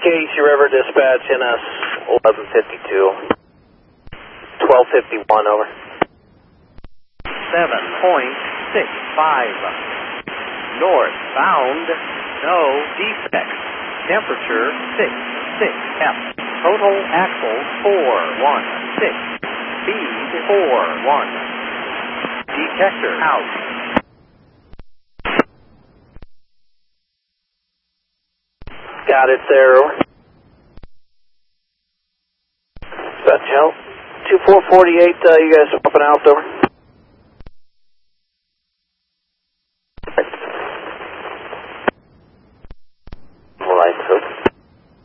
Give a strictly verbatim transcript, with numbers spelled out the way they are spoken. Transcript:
Casey River Dispatch, N S eleven fifty-two. twelve fifty-one, over. seven point six five. Northbound, no defects. Temperature six six F. Total axle four one six. Speed four one. Detector out. Got it there, over. Dispatch help. two four four eight, uh, you guys swapping out, over.